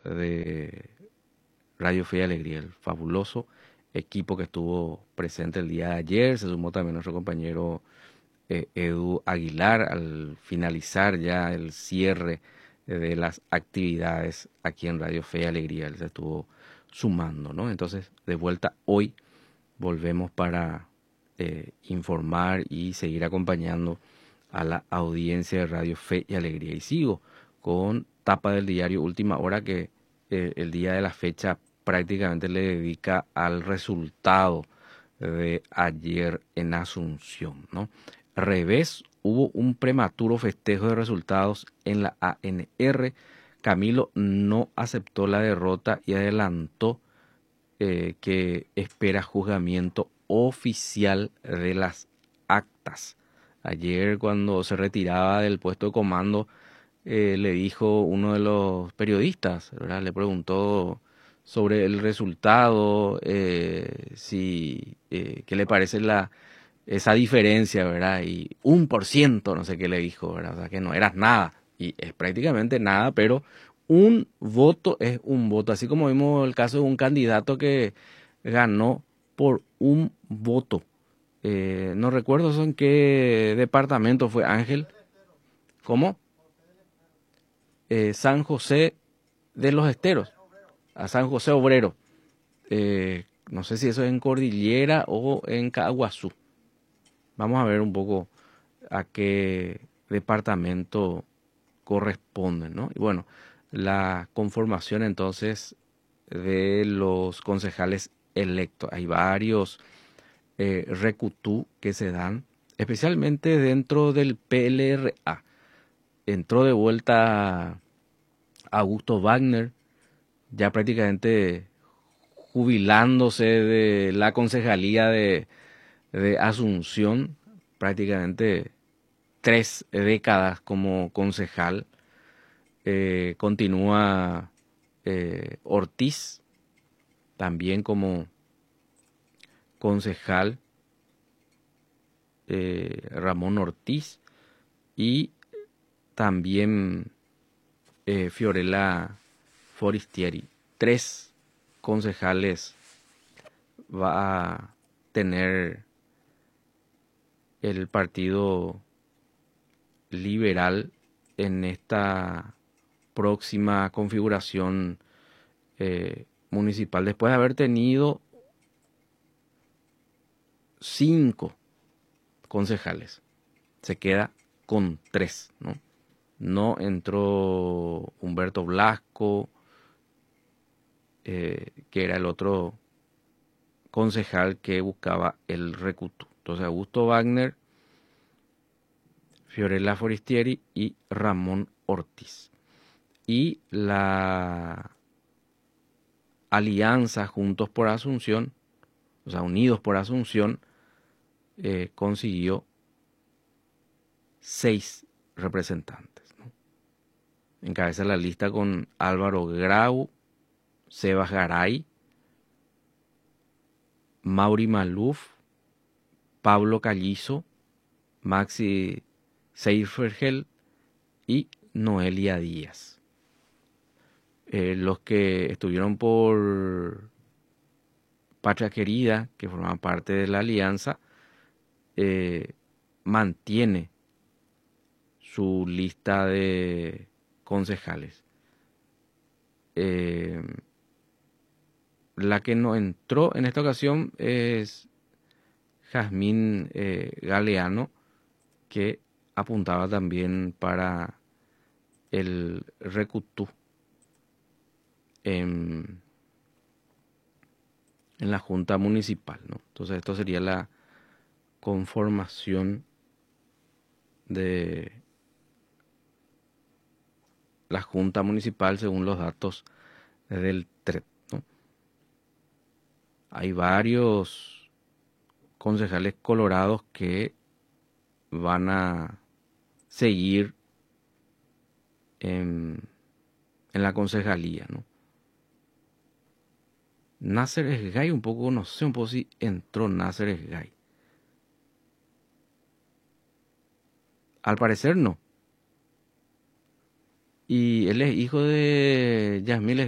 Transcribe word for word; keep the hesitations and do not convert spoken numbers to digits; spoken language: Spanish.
de Radio Fe y Alegría, el fabuloso equipo que estuvo presente el día de ayer. Se sumó también nuestro compañero eh, Edu Aguilar al finalizar ya el cierre de las actividades aquí en Radio Fe y Alegría. Él se estuvo sumando, ¿no? Entonces, de vuelta hoy volvemos para eh, informar y seguir acompañando a la audiencia de Radio Fe y Alegría. Y sigo con tapa del diario Última Hora, que eh, el día de la fecha prácticamente le dedica al resultado de ayer en Asunción, ¿no? Revés, hubo un prematuro festejo de resultados en la A N R. Camilo no aceptó la derrota y adelantó eh, que espera juzgamiento oficial de las actas. Ayer, cuando se retiraba del puesto de comando, eh, le dijo uno de los periodistas, ¿verdad? Le preguntó sobre el resultado, eh, si, eh, qué le parece la, esa diferencia, ¿verdad? Y un por ciento, no sé qué le dijo, ¿verdad? O sea, que no eras nada. Y es prácticamente nada, pero un voto es un voto. Así como vimos el caso de un candidato que ganó por un voto. Eh, no recuerdo eso en qué departamento fue, Ángel. ¿Cómo? Eh, San José de los Esteros, a San José Obrero. Eh, no sé si eso es en Cordillera o en Caguazú. Vamos a ver un poco a qué departamento corresponden, ¿no? Y bueno, la conformación entonces de los concejales electos. Hay varios eh, recutú que se dan, especialmente dentro del P L R A. Entró de vuelta Augusto Wagner, ya prácticamente jubilándose de la concejalía de, de Asunción, prácticamente tres décadas como concejal. Eh, continúa eh, Ortiz, también como concejal, eh, Ramón Ortiz, y también eh, Fiorella Forestieri. Tres concejales va a tener el Partido Liberal en esta próxima configuración eh, municipal, después de haber tenido cinco concejales. Se queda con tres, ¿no? No entró Humberto Blasco, eh, que era el otro concejal que buscaba el recuto. Entonces, Augusto Wagner, Fiorella Forestieri y Ramón Ortiz. Y la alianza Juntos por Asunción, o sea, Unidos por Asunción, eh, consiguió seis representantes, ¿no? Encabeza la lista con Álvaro Grau, Sebas Garay, Mauri Maluf, Pablo Callizo, Maxi Seifergel y Noelia Díaz. Eh, los que estuvieron por Patria Querida, que formaban parte de la alianza, eh, mantiene su lista de concejales. Eh, la que no entró en esta ocasión es Jazmín eh, Galeano, que apuntaba también para el Recutú en, en la Junta Municipal, ¿no? Entonces esto sería la conformación de la Junta Municipal según los datos del T R E P, ¿no? Hay varios concejales colorados que van a seguir en, en la concejalía, ¿no? Nasser Esgay, un poco, no sé un poco si entró Nasser Esgay. Al parecer no. Y él es hijo de Yasmil